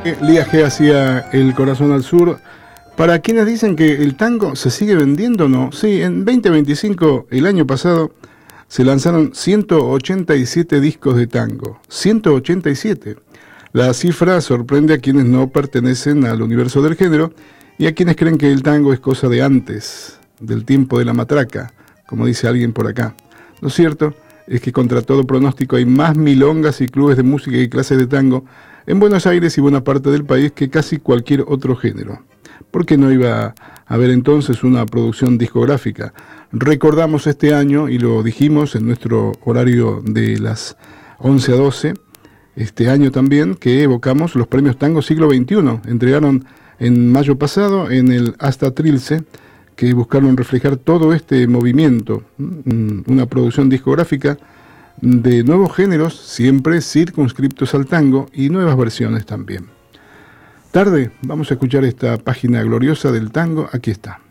Viaje hacia el corazón al sur. Para quienes dicen que el tango se sigue vendiendo, no. Sí, en 2025, el año pasado, se lanzaron 187 discos de tango. 187. La cifra sorprende a quienes no pertenecen al universo del género y a quienes creen que el tango es cosa de antes, del tiempo de la matraca, como dice alguien por acá. Lo cierto es que contra todo pronóstico hay más milongas y clubes de música y clases de tango en Buenos Aires y buena parte del país que casi cualquier otro género. ¿Por qué no iba a haber entonces una producción discográfica? Recordamos este año, y lo dijimos en nuestro horario de las 11 a 12, este año también, que evocamos los premios Tango Siglo XXI. Entregaron en mayo pasado en el Asta Trilce, que buscaron reflejar todo este movimiento, una producción discográfica de nuevos géneros, siempre circunscriptos al tango, y nuevas versiones también. Tarde, vamos a escuchar esta página gloriosa del tango, aquí está.